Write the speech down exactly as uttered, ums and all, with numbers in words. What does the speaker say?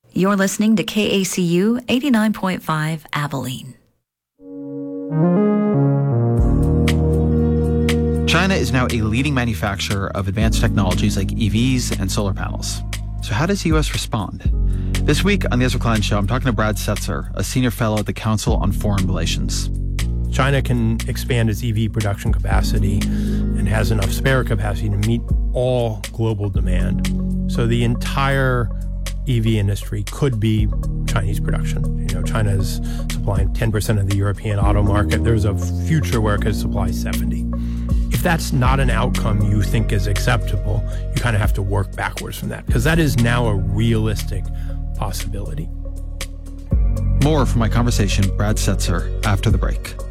You're listening to K A C U eighty-nine point five Abilene. China is now a leading manufacturer of advanced technologies like E Vs and solar panels. So how does the U S respond? This week on the Ezra Klein Show, I'm talking to Brad Setzer, a senior fellow at the Council on Foreign Relations. China can expand its E V production capacity and has enough spare capacity to meet all global demand. So the entire E V industry could be Chinese production. You know, China is supplying ten percent of the European auto market. There's a future where it could supply seventy. If that's not an outcome you think is acceptable, you kind of have to work backwards from that, because that is now a realistic possibility. More from my conversation with Brad Setzer after the break.